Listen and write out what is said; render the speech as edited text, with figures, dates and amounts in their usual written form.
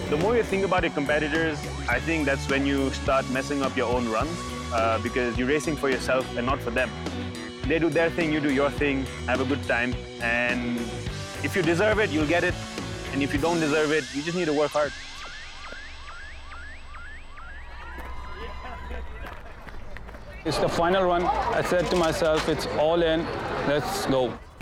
The more you think about your competitors, I think that's when you start messing up your own run because you're racing for yourself and not for them. They do their thing, you do your thing, have a good time, and if you deserve it, you'll get it, and if you don't deserve it, you just need to work hard. It's the final run. I said to myself, it's all in, let's go.